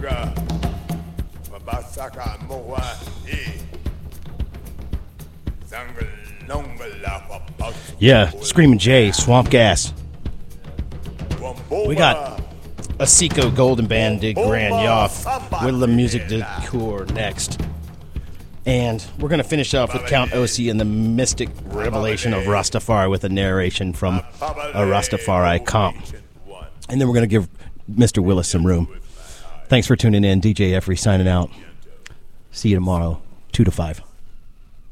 Yeah, Screaming Jay, Swamp Gas. We got a Seco Golden Band de Grand Yoff with the music de cour next. And we're going to finish off with Count Ossie and the mystic revelation of Rastafari with a narration from a Rastafari comp. And then we're going to give Mr. Willis some room. Thanks for tuning in. DJ Effrey signing out. See you tomorrow, 2 to 5.